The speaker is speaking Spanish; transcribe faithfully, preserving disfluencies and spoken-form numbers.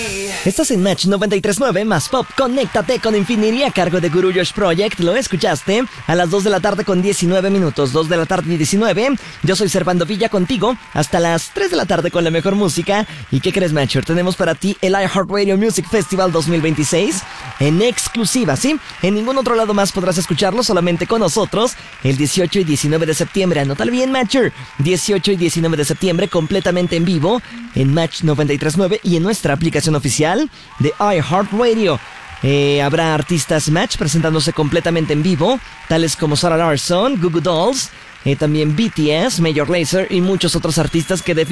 Estás en Match noventa y tres punto nueve más Pop. Conéctate con Infinity a cargo de Guru Josh Project. Lo escuchaste a las dos de la tarde con diecinueve minutos. dos de la tarde y diecinueve. Yo soy Servando Villa contigo hasta las tres de la tarde con la mejor música. ¿Y qué crees, Matcher? Tenemos para ti el iHeartRadio Music Festival dos mil veintiséis en exclusiva, ¿sí? En ningún otro lado más podrás escucharlo, solamente con nosotros. El dieciocho y diecinueve de septiembre. Anótalo bien, Matcher. dieciocho y diecinueve de septiembre, completamente en vivo en Match noventa y tres punto nueve y en nuestra aplicación oficial de iHeartRadio. Eh, habrá artistas Match presentándose completamente en vivo, tales como Sarah Larsson, Goo Goo Dolls, eh, también B T S, Major Lazer y muchos otros artistas que definitivamente